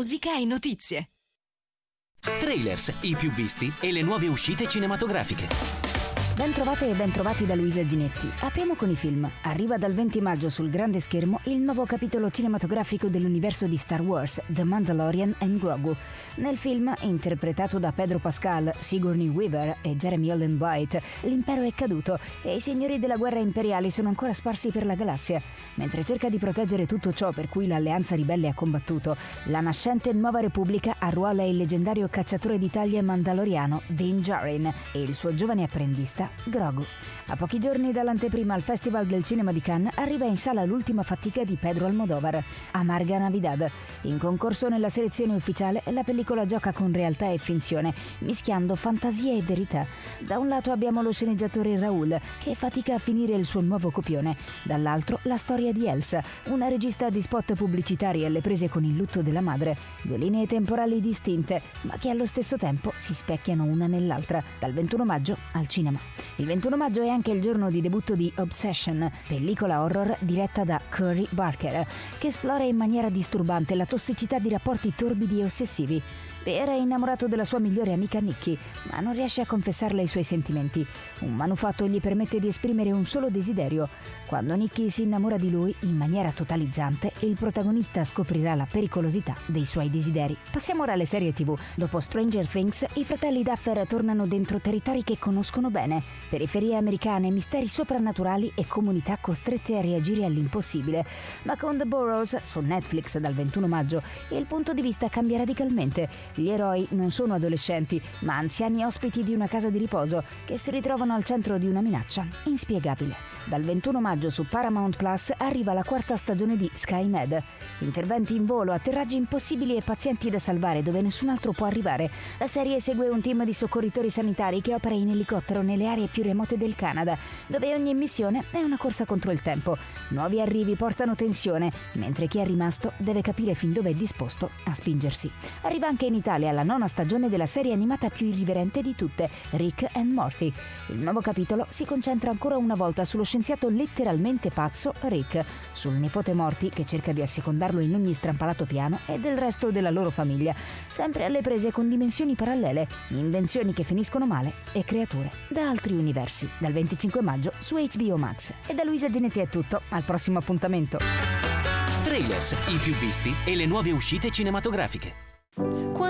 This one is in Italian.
musica e notizie. Trailers, i più visti e le nuove uscite cinematografiche. Ben trovate e ben trovati da Luisa Ginetti. Apriamo con i film. Arriva dal 20 maggio sul grande schermo il nuovo capitolo cinematografico dell'universo di Star Wars, The Mandalorian and Grogu. Nel film, interpretato da Pedro Pascal, Sigourney Weaver e Jeremy Allen White, l'impero è caduto e i signori della guerra imperiali sono ancora sparsi per la galassia. Mentre cerca di proteggere tutto ciò per cui l'alleanza ribelle ha combattuto, la nascente Nuova Repubblica arruola il leggendario cacciatore di taglie mandaloriano Din Djarin e il suo giovane apprendista Grogu. A pochi giorni dall'anteprima al Festival del Cinema di Cannes arriva in sala l'ultima fatica di Pedro Almodóvar, Amarga Navidad. In concorso nella selezione ufficiale, la pellicola gioca con realtà e finzione, mischiando fantasia e verità. Da un lato abbiamo lo sceneggiatore Raoul, che fatica a finire il suo nuovo copione. Dall'altro la storia di Elsa, una regista di spot pubblicitari alle prese con il lutto della madre. Due linee temporali distinte, ma che allo stesso tempo si specchiano una nell'altra. Dal 21 maggio al cinema. Il 21 maggio è anche il giorno di debutto di Obsession, pellicola horror diretta da Curry Barker, che esplora in maniera disturbante la tossicità di rapporti torbidi e ossessivi. Peter è innamorato della sua migliore amica Nikki, ma non riesce a confessarle i suoi sentimenti. Un manufatto gli permette di esprimere un solo desiderio. Quando Nikki si innamora di lui in maniera totalizzante, il protagonista scoprirà la pericolosità dei suoi desideri. Passiamo ora alle serie TV. Dopo Stranger Things, i fratelli Duffer tornano dentro territori che conoscono bene. Periferie americane, misteri soprannaturali e comunità costrette a reagire all'impossibile. Ma con The Burrows, su Netflix dal 21 maggio, il punto di vista cambia radicalmente. Gli eroi non sono adolescenti, ma anziani ospiti di una casa di riposo che si ritrovano al centro di una minaccia inspiegabile. Dal 21 maggio su Paramount Plus arriva la quarta stagione di SkyMed. Interventi in volo, atterraggi impossibili e pazienti da salvare dove nessun altro può arrivare. La serie segue un team di soccorritori sanitari che opera in elicottero nelle aree più remote del Canada, dove ogni missione è una corsa contro il tempo. Nuovi arrivi portano tensione, mentre chi è rimasto deve capire fin dove è disposto a spingersi. Arriva anche in Italia la nona stagione della serie animata più irriverente di tutte, Rick and Morty. Il nuovo capitolo si concentra ancora una volta sullo scienziato letteralmente pazzo Rick, sul nipote Morty che cerca di assecondarlo in ogni strampalato piano e del resto della loro famiglia, sempre alle prese con dimensioni parallele, invenzioni che finiscono male e creature da altri universi. Dal 25 maggio su HBO Max. E da Luisa Ginetti è tutto, al prossimo appuntamento. Trailers, i più visti e le nuove uscite cinematografiche.